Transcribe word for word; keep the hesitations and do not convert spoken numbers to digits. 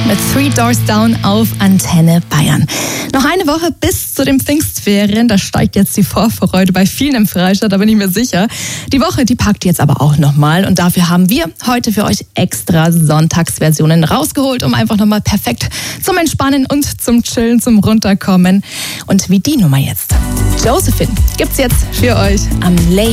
mit Three Doors Down auf Antenne Bayern. Noch eine Woche bis zu den Pfingstferien, da steigt jetzt die Vorfreude bei vielen im Freistaat, da bin ich mir sicher. Die Woche, die packt jetzt aber auch nochmal und dafür haben wir heute für euch extra Sonntagsversionen rausgeholt, um einfach nochmal perfekt zum Entspannen und zum Chillen, zum Runterkommen. Und wie die Nummer jetzt. Josephine gibt's jetzt für euch am Late